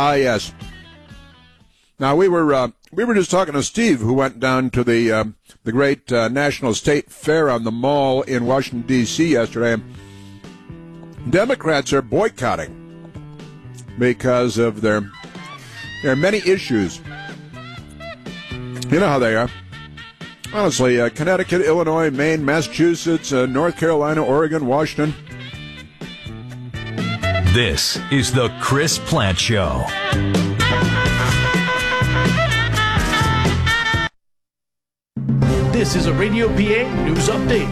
Yes. Now, we were just talking to Steve, who went down to the great National State Fair on the Mall in Washington, D.C. yesterday. Democrats are boycotting because of their many issues. You know how they are. Honestly, Connecticut, Illinois, Maine, Massachusetts, North Carolina, Oregon, Washington. This is the Chris Plante Show. This is a Radio PA news update.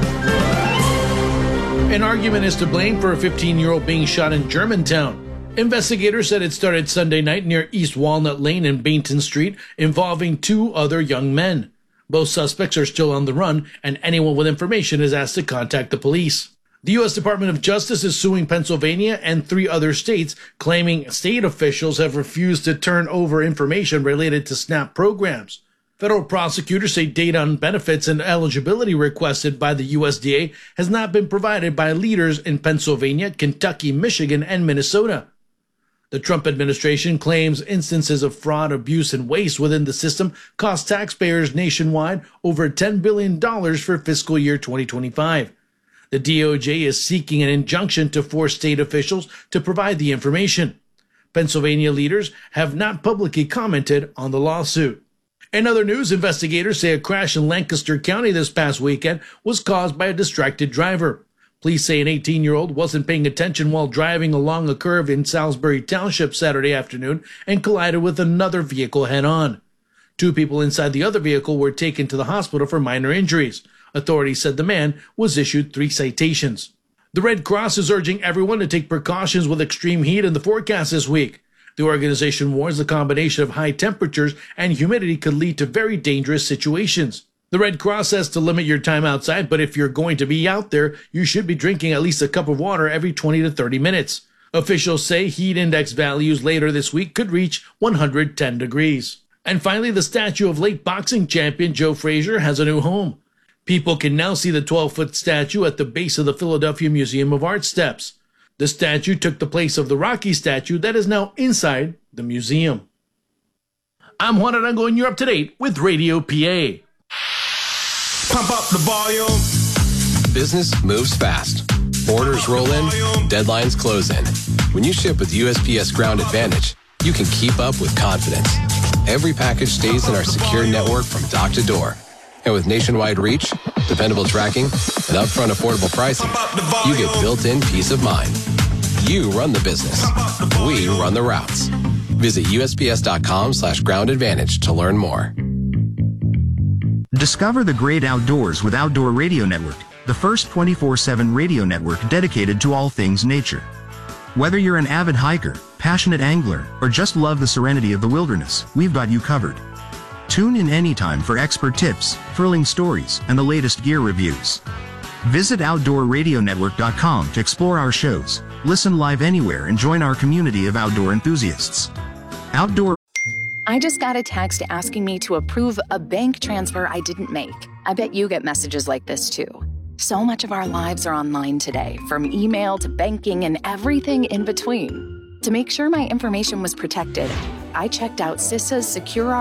An argument is to blame for a 15-year-old being shot in Germantown. Investigators said it started Sunday night near East Walnut Lane and Bainton Street, involving two other young men. Both suspects are still on the run, and anyone with information is asked to contact the police. The U.S. Department of Justice is suing Pennsylvania and 3 other states, claiming state officials have refused to turn over information related to SNAP programs. Federal prosecutors say data on benefits and eligibility requested by the USDA has not been provided by leaders in Pennsylvania, Kentucky, Michigan, and Minnesota. The Trump administration claims instances of fraud, abuse, and waste within the system cost taxpayers nationwide over $10 billion for fiscal year 2025. The DOJ is seeking an injunction to force state officials to provide the information. Pennsylvania leaders have not publicly commented on the lawsuit. In other news, investigators say a crash in Lancaster County this past weekend was caused by a distracted driver. Police say an 18-year-old wasn't paying attention while driving along a curve in Salisbury Township Saturday afternoon and collided with another vehicle head-on. 2 people inside the other vehicle were taken to the hospital for minor injuries. Authorities said the man was issued 3 citations. The Red Cross is urging everyone to take precautions with extreme heat in the forecast this week. The organization warns the combination of high temperatures and humidity could lead to very dangerous situations. The Red Cross says to limit your time outside, but if you're going to be out there, you should be drinking at least a cup of water every 20 to 30 minutes. Officials say heat index values later this week could reach 110 degrees. And finally, the statue of late boxing champion Joe Frazier has a new home. People can now see the 12-foot statue at the base of the Philadelphia Museum of Art steps. The statue took the place of the Rocky statue that is now inside the museum. I'm Juan Arango, and you're up to date with Radio PA. Pump up the volume. Business moves fast. Orders roll in, deadlines close in. When you ship with USPS Ground Advantage, you can keep up with confidence. Every package stays in our secure network from dock to door. And with nationwide reach, dependable tracking, and upfront affordable pricing, you get built-in peace of mind. You run the business. We run the routes. Visit USPS.com/Ground Advantage to learn more. Discover the great outdoors with Outdoor Radio Network, the first 24/7 radio network dedicated to all things nature. Whether you're an avid hiker, passionate angler, or just love the serenity of the wilderness, we've got you covered. Tune in anytime for expert tips, thrilling stories, and the latest gear reviews. Visit OutdoorRadioNetwork.com to explore our shows, listen live anywhere, and join our community of outdoor enthusiasts. I just got a text asking me to approve a bank transfer I didn't make. I bet you get messages like this too. So much of our lives are online today, from email to banking and everything in between. To make sure my information was protected, I checked out CISA's Secure